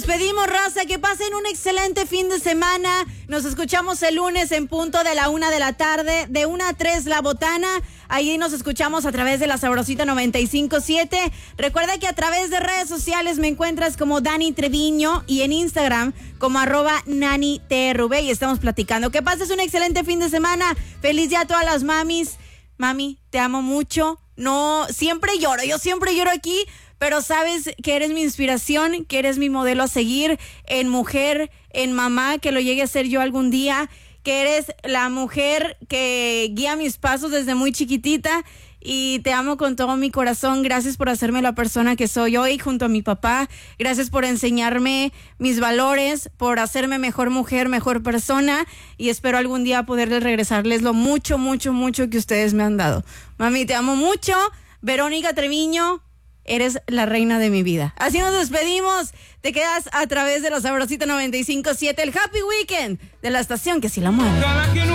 despedimos, raza. Que pasen un excelente fin de semana. Nos escuchamos el lunes en punto de la 1 de la tarde. De 1 a 3, La Botana. Ahí nos escuchamos a través de la Sabrosita 95.7. Recuerda que a través de redes sociales me encuentras como Dani Treviño y en Instagram como @NaniTRV y estamos platicando. Que pases un excelente fin de semana. Feliz día a todas las mamis. Mami, te amo mucho. No, siempre lloro. Yo siempre lloro aquí, pero sabes que eres mi inspiración, que eres mi modelo a seguir en mujer, en mamá, que lo llegue a ser yo algún día, que eres la mujer que guía mis pasos desde muy chiquitita y te amo con todo mi corazón. Gracias por hacerme la persona que soy hoy junto a mi papá. Gracias por enseñarme mis valores, por hacerme mejor mujer, mejor persona y espero algún día poderles regresarles lo mucho, mucho, mucho que ustedes me han dado. Mami, te amo mucho. Verónica Treviño, eres la reina de mi vida. Así nos despedimos. Te quedas a través de la Sabrosita 95.7, el Happy Weekend de la estación que sí la mueve.